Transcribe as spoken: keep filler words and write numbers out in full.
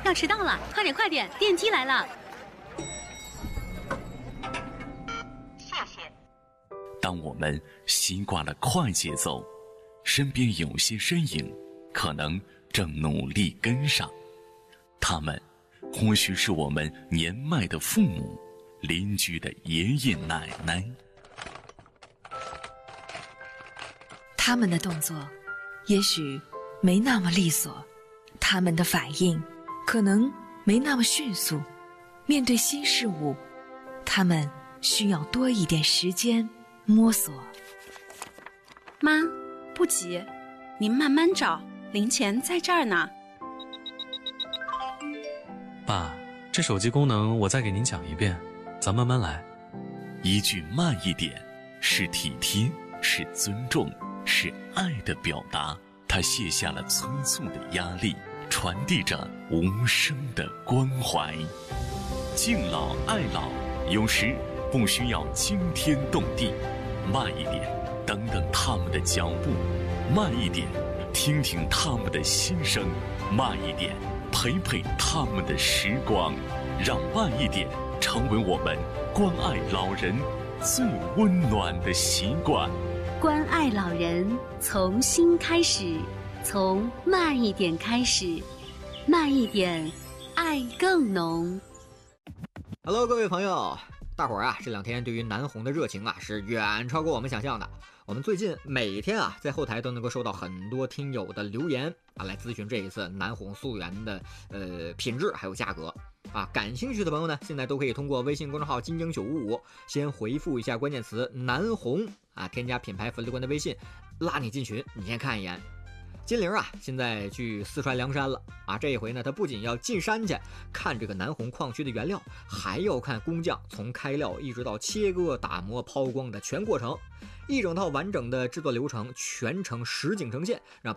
要迟到了，快点快点，电梯来了。 谢谢。 当我们习惯了快节奏，身边有些身影可能正努力跟上，他们或许是我们年迈的父母、邻居的爷爷奶奶。 他们的动作也许没那么利索，他们的反应可能没那么迅速，面对新事物，他们需要多一点时间摸索。 妈，不急，您慢慢找，零钱在这儿呢。 爸，这手机功能我再给您讲一遍，咱慢慢来。 一句慢一点，是体贴，是尊重，是爱的表达。他卸下了催促的压力，传递着无声的关怀。敬老爱老，有时不需要惊天动地，慢一点，等等他们的脚步；慢一点，听听他们的心声；慢一点，陪陪他们的时光。让慢一点成为我们关爱老人最温暖的习惯。 关爱老人，从心开始，从慢一点开始，慢一点，爱更浓。 Hello， 各位朋友，大伙儿啊，这两天对于南红的热情啊，是远超过我们想象的。我们最近每天啊，在后台都能够收到很多听友的留言啊，来咨询这一次南红溯源的呃品质还有价格啊。感兴趣的朋友呢，现在都可以通过微信公众号金鹰九五五，先回复一下关键词南红啊，添加品牌粉丝官的微信，拉你进群，你先看一眼。金玲啊，现在去四川凉山了啊！这一回呢，他不仅要进山去看这个南红矿区的原料，还要看工匠从开料一直到切割、打磨、抛光的全过程，一整套完整的制作流程全程实景呈现，让